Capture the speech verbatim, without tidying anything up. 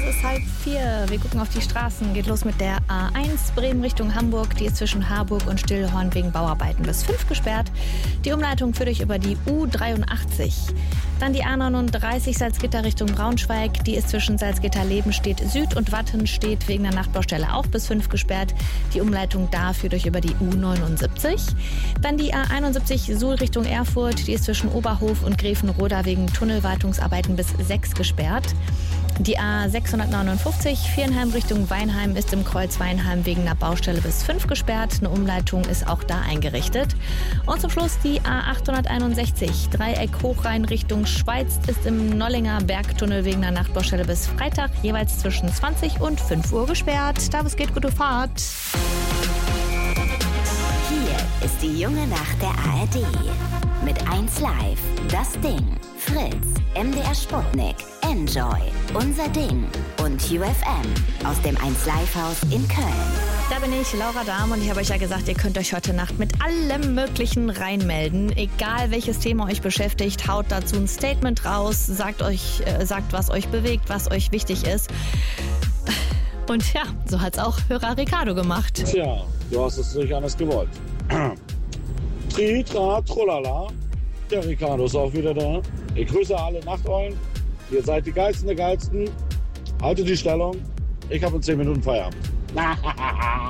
ist halb vier. Wir gucken auf die Straßen. Geht los mit der A eins Bremen Richtung Hamburg. Die ist zwischen Harburg und Stillhorn wegen Bauarbeiten bis fünf gesperrt. Die Umleitung führt euch über die U dreiundachtzig. Dann die A neununddreißig Salzgitter Richtung Braunschweig. Die ist zwischen Salzgitter-Lebenstedt Süd und Wattenstedt wegen der Nachtbaustelle auch bis fünf gesperrt. Die Umleitung da führt euch über die U neunundsiebzig. Dann die A einundsiebzig Suhl Richtung Erfurt. Die ist zwischen Oberhof und Grevenroda wegen Tunnelwartungsarbeiten bis sechs gesperrt. Die A sechshundertneunundfünfzig Viernheim Richtung Weinheim ist im Kreuz Weinheim wegen einer Baustelle bis fünf gesperrt. Eine Umleitung ist auch da eingerichtet. Und zum Schluss die A achthunderteinundsechzig Dreieck Hochrhein Richtung Schweiz ist im Nollinger Bergtunnel wegen einer Nachtbaustelle bis Freitag jeweils zwischen zwanzig und fünf Uhr gesperrt. Davis geht, gute Fahrt. Hier ist die junge Nacht der A R D. Mit eins Live, das Ding, Fritz, M D R Sputnik, Enjoy, Unser Ding und U F M aus dem eins Live Haus in Köln. Da bin ich, Laura Dahm, und ich habe euch ja gesagt, ihr könnt euch heute Nacht mit allem Möglichen reinmelden. Egal welches Thema euch beschäftigt, haut dazu ein Statement raus, sagt euch, äh, sagt, was euch bewegt, was euch wichtig ist. Und ja, so hat's auch Hörer Ricardo gemacht. Tja, du hast es nicht anders gewollt. Tri, tra, trolala. Der Ricardo ist auch wieder da. Ich grüße alle Nachteulen. Ihr seid die Geilsten der Geilsten. Haltet die Stellung. Ich habe in zehn Minuten Feierabend.